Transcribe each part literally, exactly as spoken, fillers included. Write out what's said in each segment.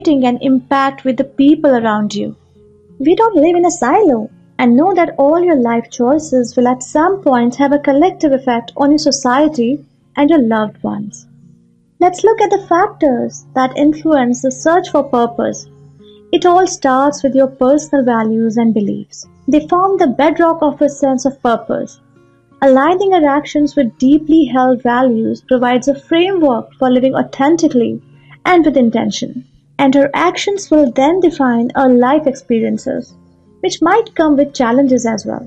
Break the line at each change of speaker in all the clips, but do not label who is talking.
an impact with the people around you. We don't live in a silo and know that all your life choices will at some point have a collective effect on your society and your loved ones. Let's look at the factors that influence the search for purpose. It all starts with your personal values and beliefs. They form the bedrock of a sense of purpose. Aligning our actions with deeply held values provides a framework for living authentically and with intention. And our actions will then define our life experiences, which might come with challenges as well.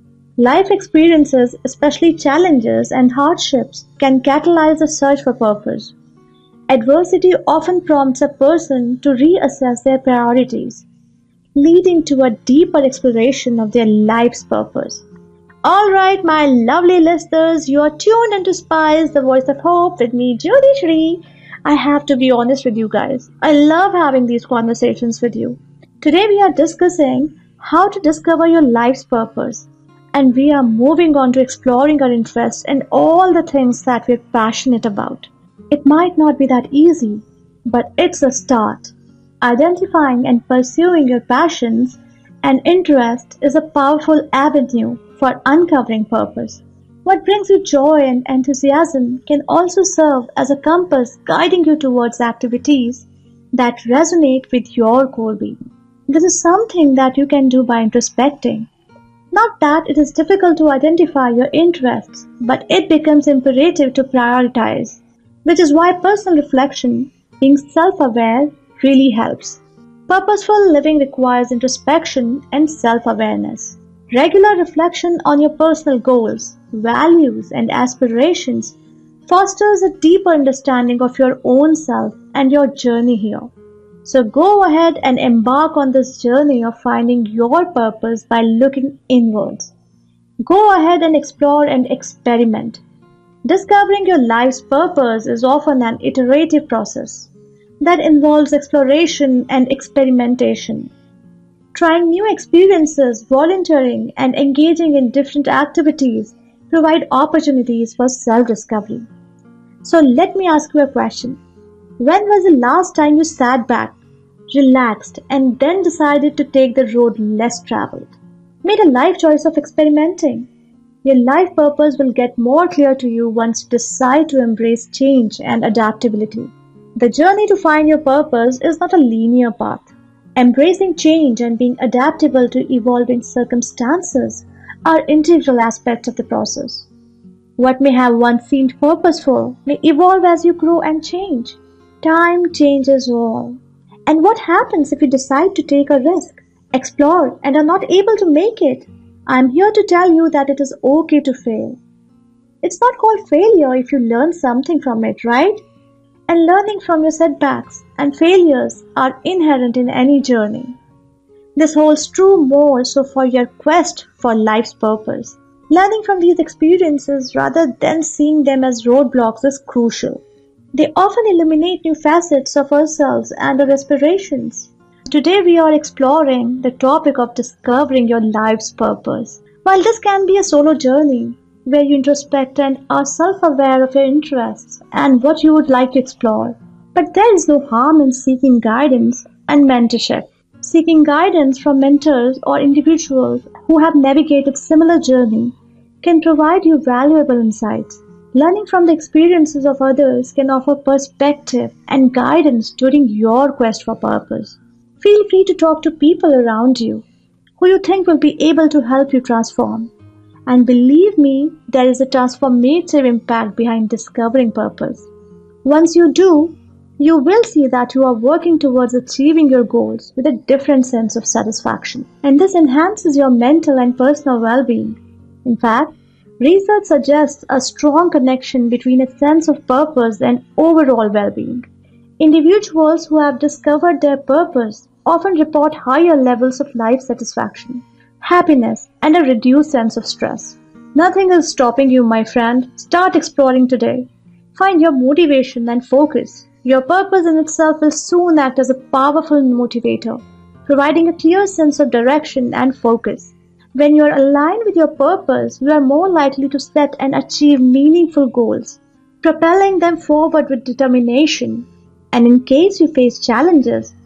Life experiences, especially challenges and hardships, can catalyze the search for purpose. Adversity often prompts a person to reassess their priorities, leading to a deeper exploration of their life's purpose. Alright, my lovely listeners, you are tuned into Spice, the voice of hope, with me, Jyoti Shri. I have to be honest with you guys. I love having these conversations with you. Today we are discussing how to discover your life's purpose. And we are moving on to exploring our interests and all the things that we're passionate about. It might not be that easy, but it's a start. Identifying and pursuing your passions and interests is a powerful avenue for uncovering purpose. What brings you joy and enthusiasm can also serve as a compass guiding you towards activities that resonate with your core being. This is something that you can do by introspecting. Not that it is difficult to identify your interests, but it becomes imperative to prioritize, which is why personal reflection, being self-aware, really helps. Purposeful living requires introspection and self-awareness. Regular reflection on your personal goals, values, and aspirations fosters a deeper understanding of your own self and your journey here. So go ahead and embark on this journey of finding your purpose by looking inwards. Go ahead and explore and experiment. Discovering your life's purpose is often an iterative process that involves exploration and experimentation. Trying new experiences, volunteering, and engaging in different activities provide opportunities for self-discovery. So let me ask you a question. When was the last time you sat back, relaxed, and then decided to take the road less traveled? Made a life choice of experimenting. Your life purpose will get more clear to you once you decide to embrace change and adaptability. The journey to find your purpose is not a linear path. Embracing change and being adaptable to evolving circumstances are integral aspects of the process. What may have once seemed purposeful may evolve as you grow and change. Time changes all. And what happens if you decide to take a risk, explore, and are not able to make it? I'm here to tell you that it is okay to fail. It's not called failure if you learn something from it, right? And learning from your setbacks and failures are inherent in any journey. This holds true more so for your quest for life's purpose. Learning from these experiences rather than seeing them as roadblocks is crucial. They often illuminate new facets of ourselves and our aspirations. Today we are exploring the topic of discovering your life's purpose. While this can be a solo journey, where you introspect and are self-aware of your interests and what you would like to explore, but there is no harm in seeking guidance and mentorship. Seeking guidance from mentors or individuals who have navigated similar journey can provide you valuable insights. Learning from the experiences of others can offer perspective and guidance during your quest for purpose. Feel free to talk to people around you who you think will be able to help you transform. And believe me, there is a transformative impact behind discovering purpose. Once you do, you will see that you are working towards achieving your goals with a different sense of satisfaction. And this enhances your mental and personal well-being. In fact, research suggests a strong connection between a sense of purpose and overall well-being. Individuals who have discovered their purpose often report higher levels of life satisfaction, happiness, and a reduced sense of stress. Nothing is stopping you, my friend. Start exploring today. Find your motivation and focus. Your purpose in itself will soon act as a powerful motivator, providing a clear sense of direction and focus. When you are aligned with your purpose, you are more likely to set and achieve meaningful goals, propelling them forward with determination. And in case you face challenges,